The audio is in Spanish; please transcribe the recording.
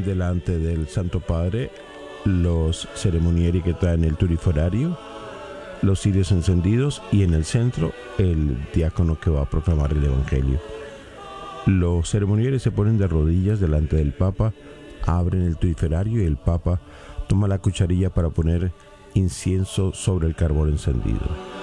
delante del Santo Padre los ceremonieri que traen el turiforario, los cirios encendidos y en el centro el diácono que va a proclamar el Evangelio. Los ceremonieri se ponen de rodillas delante del Papa, abren el turiforario y el Papa toma la cucharilla para poner incienso sobre el carbón encendido.